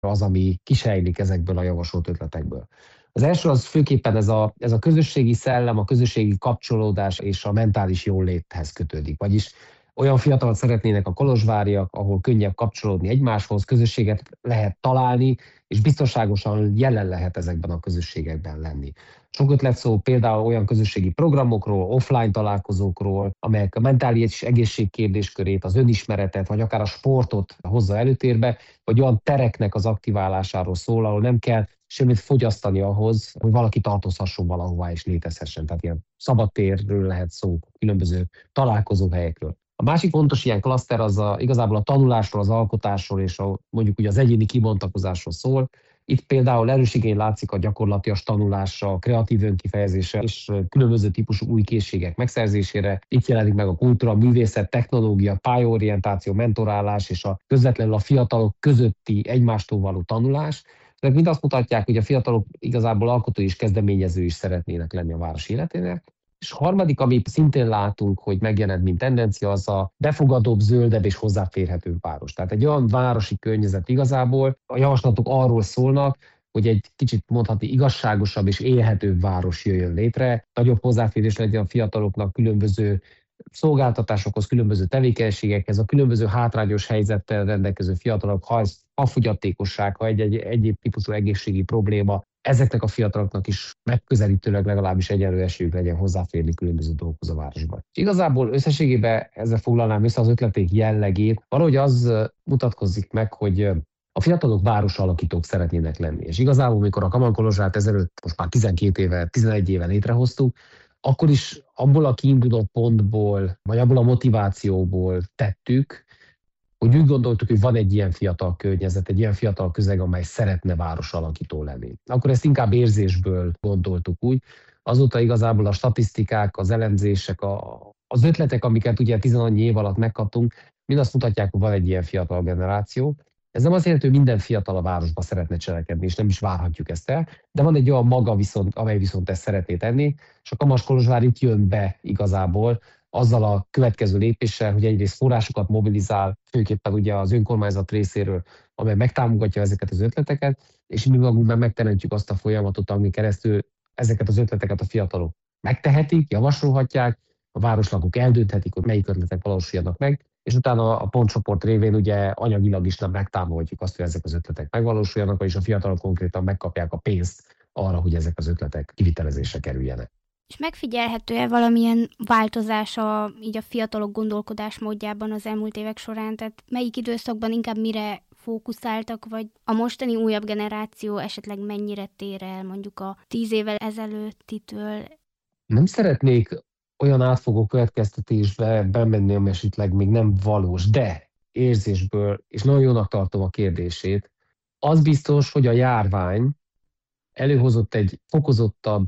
az, ami kisejlik ezekből a javasolt ötletekből. Az első az főképpen ez a közösségi szellem, a közösségi kapcsolódás és a mentális jóléthez kötődik. Vagyis olyan fiatalat szeretnének a kolozsváriak, ahol könnyebb kapcsolódni egymáshoz, közösséget lehet találni, és biztonságosan jelen lehet ezekben a közösségekben lenni. Sok ötlet szó például olyan közösségi programokról, offline találkozókról, amelyek a mentális egészség kérdéskörét, az önismeretet, vagy akár a sportot hozza előtérbe, vagy olyan tereknek az aktiválásáról szól, ahol nem kell semmit fogyasztani ahhoz, hogy valaki tartozhasson valahová és létezhessen. Tehát ilyen szabadtérről lehet szó, különböző találkozóhelyekről. A másik fontos ilyen klaszter az igazából a tanulásról, az alkotásról és mondjuk ugye az egyéni kibontakozásról szól. Itt például erős igény látszik a gyakorlatias tanulásra, a kreatív önkifejezésre és különböző típusú új készségek megszerzésére. Itt jelenik meg a kultúra, művészet, technológia, pályaorientáció, mentorálás és a közvetlenül a fiatalok közötti egymástól való tanulás. Ezek mind azt mutatják, hogy a fiatalok igazából alkotó és kezdeményező is szeretnének lenni a város életének. És a harmadik, amit szintén látunk, hogy megjelent, mint tendencia, az a befogadóbb, zöldebb és hozzáférhetőbb város. Tehát egy olyan városi környezet igazából, a javaslatok arról szólnak, hogy egy kicsit mondhatni igazságosabb és élhetőbb város jöjjön létre, nagyobb hozzáférés legyen a fiataloknak különböző szolgáltatásokhoz, különböző tevékenységekhez, a különböző hátrányos helyzettel rendelkező fiatalok, ha ez a fogyatékosság, ha egy egyéb típusú egészségi probléma, ezeknek a fiataloknak is megközelítőleg legalábbis egyenlő esélyük legyen hozzáférni különböző dolgokhoz a városban. És igazából összességében ezzel foglalnám össze az ötleték jellegét. Valahogy az mutatkozik meg, hogy a fiatalok városalakítók szeretnének lenni. És igazából, amikor a Kaman Kolozsvát ezelőtt, most már 12 éve, 11 éve létrehoztuk, akkor is abból a kiinduló pontból, vagy abból a motivációból tettük, hogy úgy gondoltuk, hogy van egy ilyen fiatal környezet, egy ilyen fiatal közeg, amely szeretne városalakító lenni. Akkor ezt inkább érzésből gondoltuk úgy. Azóta igazából a statisztikák, az elemzések, az ötletek, amiket ugye 10 év alatt megkaptunk, mind azt mutatják, hogy van egy ilyen fiatal generáció. Ez nem azt jelenti, hogy minden fiatal a városba szeretne cselekedni, és nem is várhatjuk ezt el, de van egy olyan maga viszont, amely viszont ezt szeretné tenni, és a Kamas-Kolozsvár itt jön be igazából azzal a következő lépéssel, hogy egyrészt forrásokat mobilizál, főképpen ugye az önkormányzat részéről, amely megtámogatja ezeket az ötleteket, és mi magunkban megteremtjük azt a folyamatot, ami keresztül ezeket az ötleteket a fiatalok megtehetik, javasolhatják, a városlakók eldönthetik, hogy melyik ötletek valósuljanak meg, és utána a pontcsoport révén ugye anyagilag is nem megtámogatjuk azt, hogy ezek az ötletek megvalósuljanak, vagyis a fiatalok konkrétan megkapják a pénzt arra, hogy ezek az ötletek kivitelezésre kerüljenek. És megfigyelhető-e valamilyen változás így a fiatalok gondolkodásmódjában az elmúlt évek során? Tehát melyik időszakban inkább mire fókuszáltak, vagy a mostani újabb generáció esetleg mennyire tér el mondjuk a 10 évvel ezelőttitől? Nem szeretnék olyan átfogó következtetésbe bemenni, ami esetleg még nem valós, de érzésből, és nagyon jónak tartom a kérdését, az biztos, hogy a járvány előhozott egy fokozottabb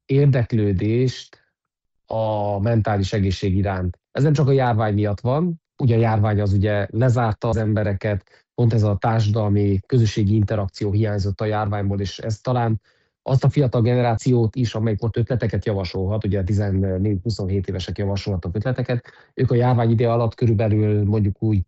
érdeklődést a mentális egészség iránt. Ez nem csak a járvány miatt van, ugye a járvány az ugye lezárta az embereket, pont ez a társadalmi, közösségi interakció hiányzott a járványból, és ez talán azt a fiatal generációt is, amelyik most ötleteket javasolhat, ugye 14-27 évesek javasolhatnak ötleteket, ők a járvány ide alatt körülbelül mondjuk úgy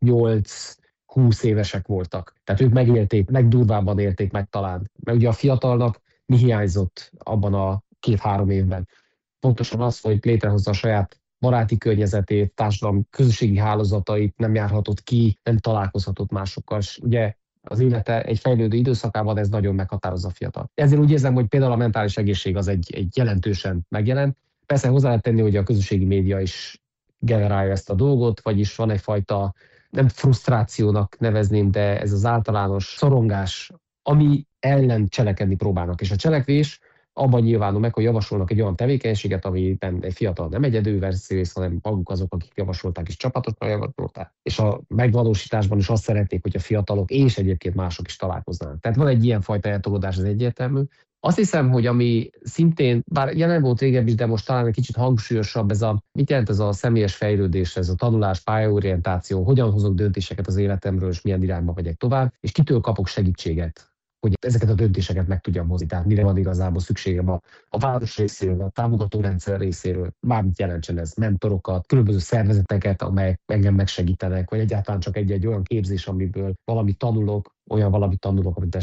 8-20 évesek voltak. Tehát ők megélték, legdurvábban élték meg talán. Mert ugye a fiatalnak mi hiányzott abban a 2-3 évben? Pontosan az, hogy létrehozza a saját baráti környezetét, társadalmi közösségi hálózatait, nem járhatott ki, nem találkozhatott másokkal. És ugye az élete egy fejlődő időszakában ez nagyon meghatározza a fiatal. Ezért úgy érzem, hogy például a mentális egészség az egy jelentősen megjelent. Persze hozzá lehet tenni, hogy a közösségi média is generálja ezt a dolgot, vagyis van egyfajta, nem frusztrációnak nevezném, de ez az általános szorongás, ami ellen cselekedni próbálnak. És a cselekvés abban nyilvánul meg, hogy javasolnak egy olyan tevékenységet, amiben egy fiatal nem egyedül vesz részt, hanem maguk azok, akik javasolták, és csapatosan javasolták. És a megvalósításban is azt szeretnék, hogy a fiatalok és egyébként mások is találkoznának. Tehát van egy ilyen fajta eltolódás, ez egyértelmű. Azt hiszem, hogy ami szintén, bár jelen volt régebb is, de most talán egy kicsit hangsúlyosabb, mit jelent ez a személyes fejlődés, ez a tanulás, pályaorientáció, hogyan hozok döntéseket az életemről, és milyen irányba megyek tovább, és kitől kapok segítséget hogy ezeket a döntéseket meg tudjam hozni. Tehát mire van igazából szükségem a város részéről, a támogató rendszer részéről, bármit jelentsen ez, mentorokat, különböző szervezeteket, amelyek engem megsegítenek, vagy egyáltalán csak egy-egy olyan képzés, amiből valamit tanulok, amit